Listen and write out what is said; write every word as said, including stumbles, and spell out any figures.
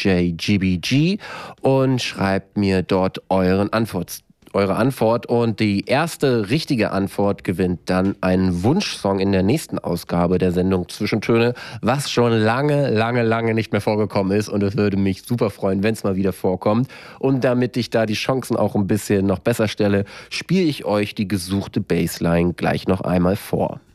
J G B G und schreibt mir dort euren Antwort, eure Antwort. Und die erste richtige Antwort gewinnt dann einen Wunschsong in der nächsten Ausgabe der Sendung Zwischentöne, was schon lange, lange, lange nicht mehr vorgekommen ist. Und es würde mich super freuen, wenn es mal wieder vorkommt. Und damit ich da die Chancen auch ein bisschen noch besser stelle, spiele ich euch die gesuchte Bassline gleich noch einmal vor.